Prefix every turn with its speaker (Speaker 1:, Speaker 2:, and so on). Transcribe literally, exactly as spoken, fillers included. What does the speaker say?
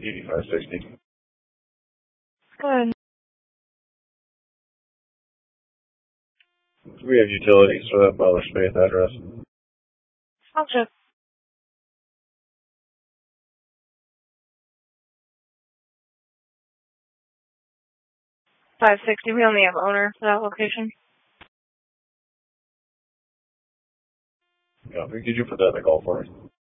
Speaker 1: eighty-five sixty.
Speaker 2: Good.
Speaker 1: We have utilities for that Butler Space address.
Speaker 2: I'll check. five sixty, we only have owner for that location.
Speaker 1: Yeah, could you put that in the call for us?